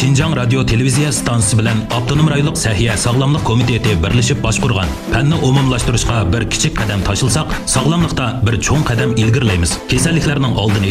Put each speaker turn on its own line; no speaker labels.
Şinjan Radio Televiziya stansiyasi bilan Avtonom rayonluq Sahiya sog'lomlik komiteti birlashib boshqurgan fanni umumlashtirishga bir kichik qadam tashilsaq, sog'lomlikda bir cho'ng qadam ilgirlaymiz. Kasalliklarning oldini